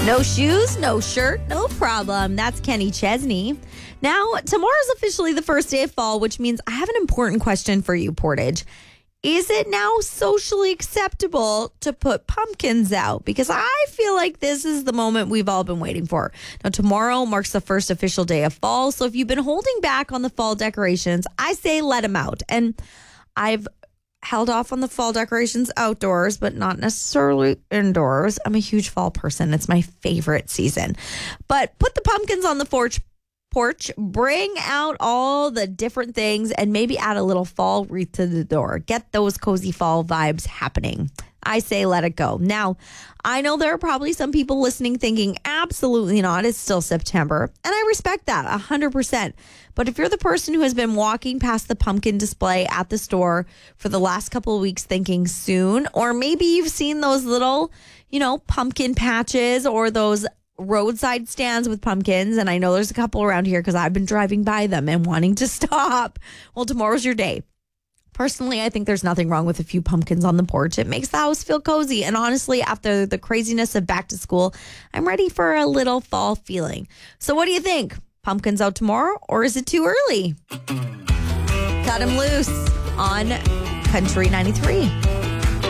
No shoes, no shirt, no problem. That's Kenny Chesney. Now, tomorrow's officially the first day of fall, which means I have an important question for you, Portage. Is it now socially acceptable to put pumpkins out? Because I feel like this is the moment we've all been waiting for. Now, tomorrow marks the first official day of fall. So if you've been holding back on the fall decorations, I say let them out. And I've held off on the fall decorations outdoors, but not necessarily indoors. I'm a huge fall person. It's my favorite season. But put the pumpkins on the porch, bring out all the different things, and maybe add a little fall wreath to the door. Get those cozy fall vibes happening. I say let it go. Now, I know there are probably some people listening thinking, absolutely not. It's still September. And I respect that 100%. But if you're the person who has been walking past the pumpkin display at the store for the last couple of weeks thinking soon, or maybe you've seen those little, pumpkin patches or those roadside stands with pumpkins, and I know there's a couple around here because I've been driving by them and wanting to stop. Well, tomorrow's your day. Personally, I think there's nothing wrong with a few pumpkins on the porch. It makes the house feel cozy. And honestly, after the craziness of back to school, I'm ready for a little fall feeling. So what do you think? Pumpkins out tomorrow, or is it too early? Cut 'em loose on Country 93.